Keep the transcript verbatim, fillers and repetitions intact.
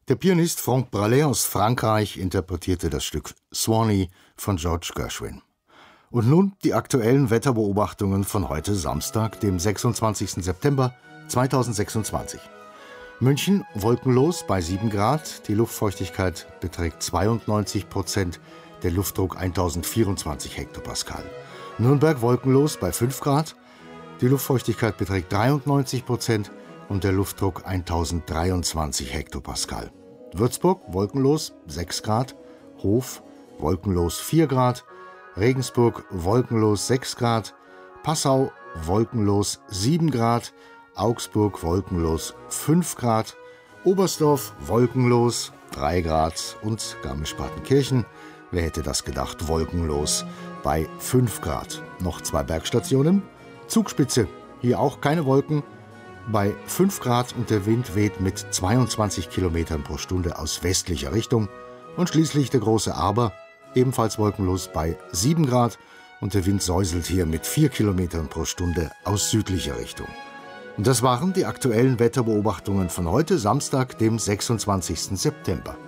Der Pianist Franck Braley aus Frankreich interpretierte das Stück Swanee von George Gershwin. Und nun die aktuellen Wetterbeobachtungen von heute Samstag, dem sechsundzwanzigsten September zweitausendsechsundzwanzig. München wolkenlos bei sieben Grad, die Luftfeuchtigkeit beträgt zweiundneunzig Prozent, der Luftdruck eintausendvierundzwanzig Hektopascal. Nürnberg wolkenlos bei fünf Grad, die Luftfeuchtigkeit beträgt dreiundneunzig Prozent und der Luftdruck eintausenddreiundzwanzig Hektopascal. Würzburg wolkenlos sechs Grad, Hof wolkenlos vier Grad, Regensburg wolkenlos sechs Grad, Passau wolkenlos sieben Grad, Augsburg wolkenlos fünf Grad, Oberstdorf wolkenlos drei Grad und Garmisch-Partenkirchen, wer hätte das gedacht, wolkenlos bei fünf Grad. Noch zwei Bergstationen, Zugspitze, hier auch keine Wolken, bei fünf Grad und der Wind weht mit zweiundzwanzig Kilometern pro Stunde aus westlicher Richtung. Und schließlich der große Aber, ebenfalls wolkenlos bei sieben Grad und der Wind säuselt hier mit vier Kilometern pro Stunde aus südlicher Richtung. Und das waren die aktuellen Wetterbeobachtungen von heute, Samstag, dem sechsundzwanzigsten September.